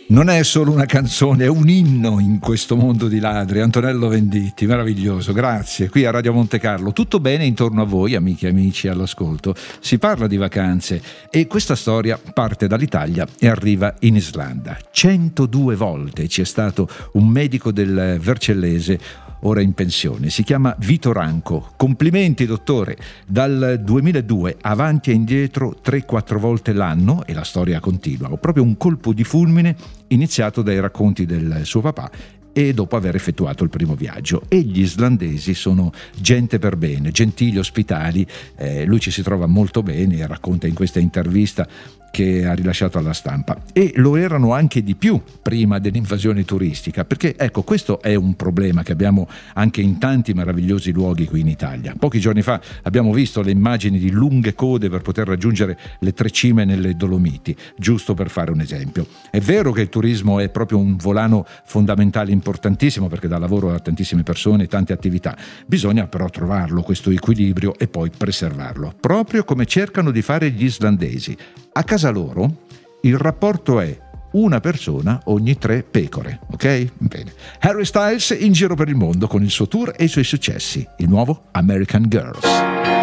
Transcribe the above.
Non è solo una canzone, è un inno in questo mondo di ladri. Antonello Venditti, meraviglioso, grazie. Qui a Radio Monte Carlo, tutto bene intorno a voi, amiche e amici all'ascolto. Si parla di vacanze e questa storia parte dall'Italia e arriva in Islanda. 102 volte ci è stato un medico del Vercellese, ora in pensione, si chiama Vito Ranco. Complimenti dottore, dal 2002 avanti e indietro 3-4 volte l'anno e la storia continua, proprio un colpo di fulmine iniziato dai racconti del suo papà e dopo aver effettuato il primo viaggio. E gli islandesi sono gente per bene, gentili, ospitali, lui ci si trova molto bene, racconta in questa intervista che ha rilasciato alla stampa, e lo erano anche di più prima dell'invasione turistica, perché ecco, questo è un problema che abbiamo anche in tanti meravigliosi luoghi qui in Italia. Pochi giorni fa abbiamo visto le immagini di lunghe code per poter raggiungere le 3 cime nelle Dolomiti, giusto per fare un esempio. È vero che il turismo è proprio un volano fondamentale, importantissimo, perché dà lavoro a tantissime persone e tante attività. Bisogna però trovarlo, questo equilibrio, e poi preservarlo, proprio come cercano di fare gli islandesi. A casa loro il rapporto è una persona ogni 3 pecore, ok? Bene. Harry Styles in giro per il mondo con il suo tour e i suoi successi, il nuovo American Girls.